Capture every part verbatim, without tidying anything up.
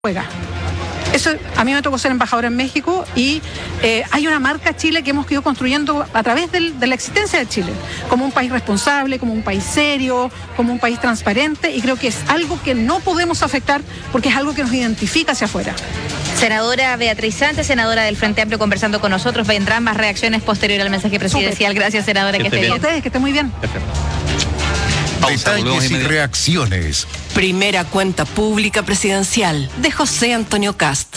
juega. Eso, a mí me tocó ser embajadora en México y eh, hay una marca Chile que hemos ido construyendo a través del, de la existencia de Chile, como un país responsable, como un país serio, como un país transparente, y creo que es algo que no podemos afectar porque es algo que nos identifica hacia afuera. Senadora Beatriz Sánchez, senadora del Frente Amplio, conversando con nosotros. Vendrán más reacciones posteriores al mensaje presidencial. Súper. Gracias, senadora, que, que esté bien. A ustedes, que esté muy bien. Detalles y reacciones. Primera cuenta pública presidencial de José Antonio Kast.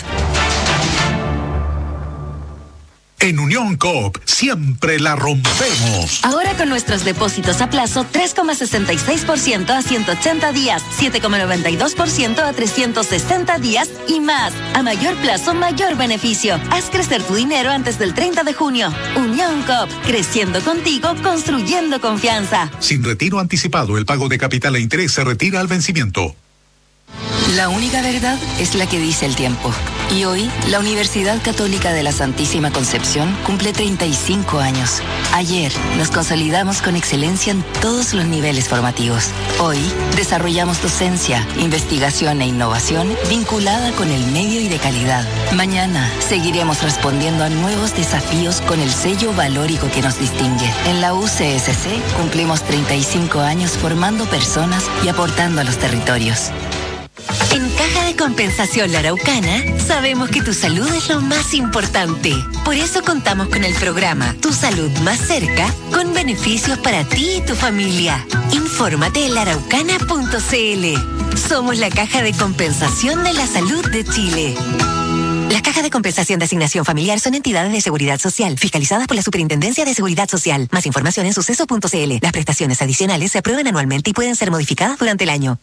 En Unión Coop siempre la rompemos. Ahora con nuestros depósitos a plazo, tres coma sesenta y seis por ciento a ciento ochenta días, siete coma noventa y dos por ciento a trescientos sesenta días y más. A mayor plazo, mayor beneficio. Haz crecer tu dinero antes del treinta de junio. Unión Coop, creciendo contigo, construyendo confianza. Sin retiro anticipado, el pago de capital e interés se retira al vencimiento. La única verdad es la que dice el tiempo. Y hoy, la Universidad Católica de la Santísima Concepción cumple treinta y cinco años. Ayer, nos consolidamos con excelencia en todos los niveles formativos. Hoy, desarrollamos docencia, investigación e innovación vinculada con el medio y de calidad. Mañana, seguiremos respondiendo a nuevos desafíos con el sello valórico que nos distingue. En la U C S C, cumplimos treinta y cinco años formando personas y aportando a los territorios. En Caja de Compensación La Araucana, sabemos que tu salud es lo más importante. Por eso contamos con el programa Tu Salud Más Cerca, con beneficios para ti y tu familia. Infórmate en la araucana punto c l. Somos la Caja de Compensación de la Salud de Chile. Las cajas de compensación de asignación familiar son entidades de seguridad social, fiscalizadas por la Superintendencia de Seguridad Social. Más información en suceso punto c l. Las prestaciones adicionales se aprueban anualmente y pueden ser modificadas durante el año.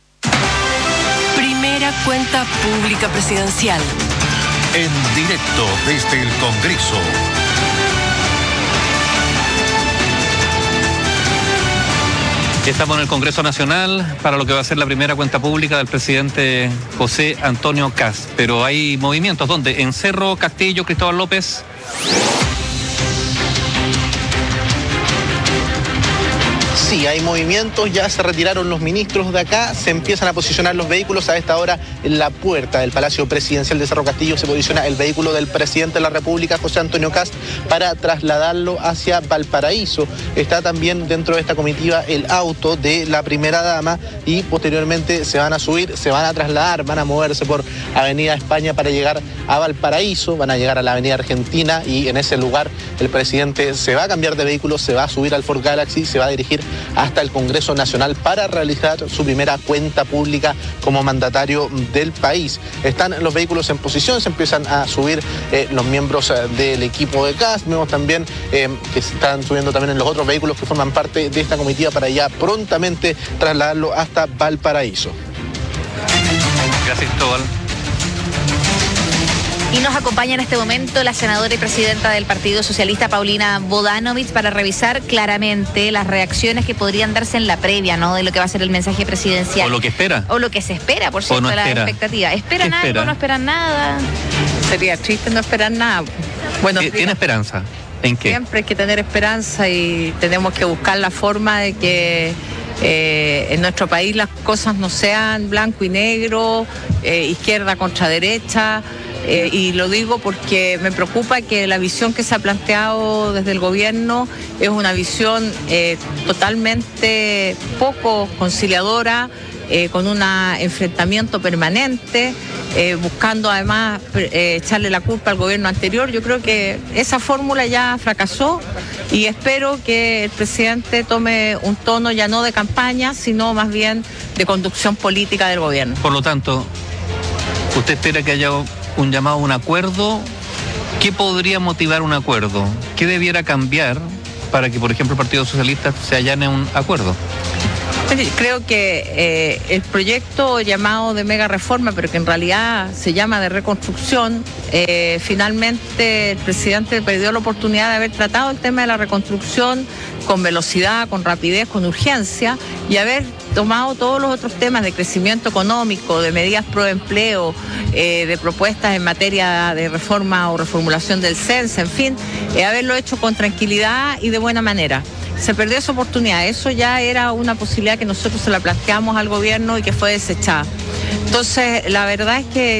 Primera cuenta pública presidencial. En directo desde el Congreso. Estamos en el Congreso Nacional para lo que va a ser la primera cuenta pública del presidente José Antonio Kast. Pero hay movimientos, ¿dónde? En Cerro Castillo, Cristóbal López. Sí, hay movimientos, ya se retiraron los ministros de acá, se empiezan a posicionar los vehículos. A esta hora en la puerta del Palacio Presidencial de Cerro Castillo se posiciona el vehículo del presidente de la República, José Antonio Kast, para trasladarlo hacia Valparaíso. Está también dentro de esta comitiva el auto de la primera dama y posteriormente se van a subir, se van a trasladar, van a moverse por Avenida España para llegar a Valparaíso, van a llegar a la Avenida Argentina y en ese lugar el presidente se va a cambiar de vehículo, se va a subir al Ford Galaxy, se va a dirigir hasta el Congreso Nacional para realizar su primera cuenta pública como mandatario del país. Están los vehículos en posición, se empiezan a subir eh, los miembros eh, del equipo de Kast. Vemos también eh, que se están subiendo también en los otros vehículos que forman parte de esta comitiva para ya prontamente trasladarlo hasta Valparaíso. Gracias, Cristóbal. Y nos acompaña en este momento la senadora y presidenta del Partido Socialista, Paulina Bodanovich, para revisar claramente las reacciones que podrían darse en la previa, ¿no?, de lo que va a ser el mensaje presidencial. O lo que espera. O lo que se espera, por cierto, no la espera. expectativa. ¿Esperan ¿Qué algo? espera? ¿No esperan nada? Sería triste no esperar nada. Bueno, ¿Tiene esperanza? ¿En qué? Siempre hay que tener esperanza y tenemos que buscar la forma de que eh, en nuestro país las cosas no sean blanco y negro, eh, izquierda contra derecha. Eh, y lo digo porque me preocupa que la visión que se ha planteado desde el gobierno es una visión eh, totalmente poco conciliadora, eh, con un enfrentamiento permanente, eh, buscando además eh, echarle la culpa al gobierno anterior. Yo creo que esa fórmula ya fracasó y espero que el presidente tome un tono ya no de campaña, sino más bien de conducción política del gobierno. Por lo tanto, ¿usted espera que haya un llamado a un acuerdo? ¿Qué podría motivar un acuerdo? ¿Qué debiera cambiar para que, por ejemplo, el Partido Socialista se allane un acuerdo? Creo que eh, el proyecto llamado de mega reforma, pero que en realidad se llama de reconstrucción, eh, finalmente el presidente perdió la oportunidad de haber tratado el tema de la reconstrucción con velocidad, con rapidez, con urgencia, y haber tomado todos los otros temas de crecimiento económico, de medidas pro empleo, eh, de propuestas en materia de reforma o reformulación del C E N S, en fin, eh, haberlo hecho con tranquilidad y de buena manera. se perdió esa oportunidad. Eso ya era una posibilidad que nosotros se la planteamos al gobierno y que fue desechada. Entonces, la verdad es que